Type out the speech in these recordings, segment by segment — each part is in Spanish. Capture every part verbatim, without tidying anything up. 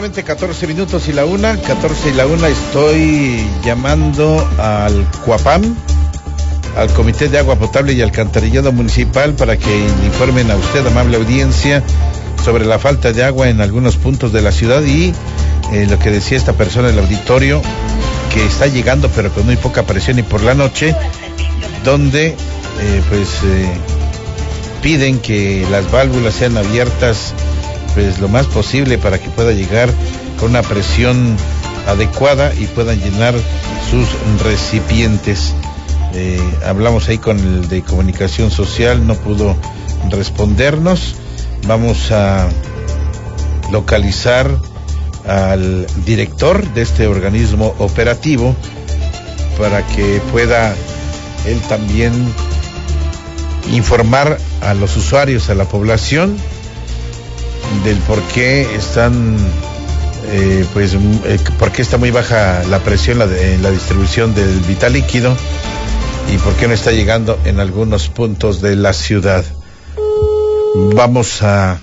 Exactamente catorce minutos y la una, catorce y la una, estoy llamando al CUAPAM, al Comité de Agua Potable y Alcantarillado Municipal, para que informen a usted, amable audiencia, sobre la falta de agua en algunos puntos de la ciudad y eh, lo que decía esta persona en el auditorio, que está llegando pero con muy poca presión y por la noche, donde eh, pues eh, piden que las válvulas sean abiertas pues lo más posible para que pueda llegar con una presión adecuada y puedan llenar sus recipientes. Eh, hablamos ahí con el de comunicación social, no pudo respondernos. Vamos a localizar al director de este organismo operativo para que pueda él también informar a los usuarios, a la población, del por qué están eh, pues eh, por qué está muy baja la presión la de, en la distribución del vital líquido y por qué no está llegando en algunos puntos de la ciudad. Vamos a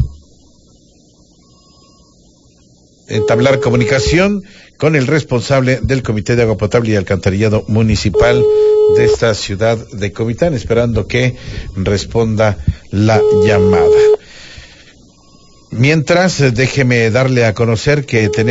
entablar comunicación con el responsable del Comité de Agua Potable y Alcantarillado Municipal de esta ciudad de Comitán, esperando que responda la llamada. Mientras, déjeme darle a conocer que tenemos